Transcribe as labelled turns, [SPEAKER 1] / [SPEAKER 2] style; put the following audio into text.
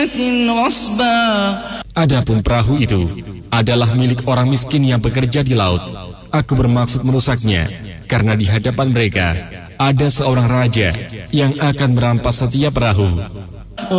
[SPEAKER 1] Adapun perahu itu adalah milik orang miskin yang bekerja di laut. Aku bermaksud merusaknya karena di hadapan mereka ada seorang raja yang akan merampas setiap perahu.